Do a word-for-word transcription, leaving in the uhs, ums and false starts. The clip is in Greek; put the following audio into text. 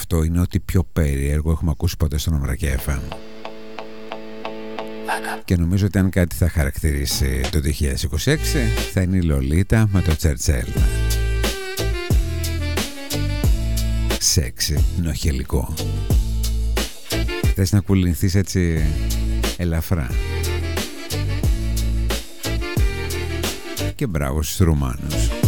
αυτό είναι ότι πιο περίεργο έχουμε ακούσει ποτέ στον Ομρακέ εφ εμ. Και νομίζω ότι αν κάτι θα χαρακτηρίσει το δύο χιλιάδες είκοσι έξι θα είναι η Λολίτα με το Τσερτσέλ. Σεξι, νοχελικό. Θες να κουλινθείς έτσι ελαφρά. Και μπράβο στους Ρουμάνους.